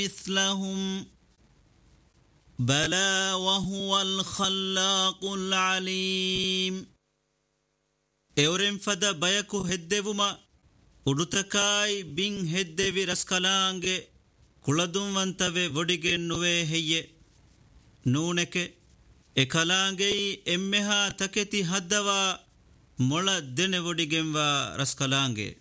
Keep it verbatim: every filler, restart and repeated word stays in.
مثلهم بلى وهو الخلاق العليم ಎವರೆಂ ಫದ ಬಯಕು ಹೆದ್ದೆವುಮ ಉಡುತಕಾಯಿ ಬಿಂ ಹೆದ್ದೆವಿ ರಸ್ಕಲಾಂಗೆ ಕುಳದುಂವಂತವೆ ಒಡಿಗೆ ನುವೆ ಹೆಯ್ಯೆ ನೂನೆಕೆ ಎಕಲಾಂಗೆಯಿ ಎಮ್ಮೆಹಾ ತಕೆತಿ ಹದ್ದವ ಮೊಳ ದೆನೆ ಒಡಿಗೆಂವ ರಸ್ಕಲಾಂಗೆ